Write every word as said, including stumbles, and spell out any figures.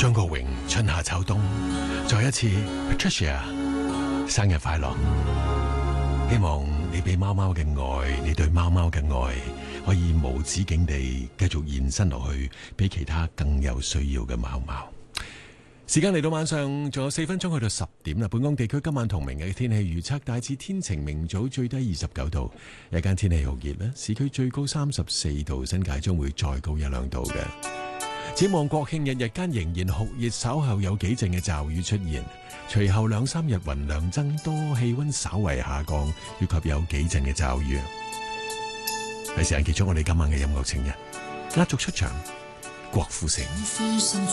張國榮春夏秋冬，再一次 Patricia 生日快樂！希望你俾貓貓嘅愛，你對貓貓嘅愛可以無止境地繼續延伸落去，俾其他更有需要嘅貓貓。時間嚟到晚上仲有四分鐘去到十點啦。本港地區今晚同明日嘅天氣預測大致天晴，明早最低二十九度，日間天氣好熱啦，市區最高三十四度，新界將會再高一兩度嘅。展望國慶日日間仍然酷熱，稍後有幾陣嘅驟雨出現，隨後兩三日雲量增多，氣溫稍為下降，以及有幾陣嘅驟雨。係時間結束我哋今晚嘅音樂情人，壓軸出場，郭富城。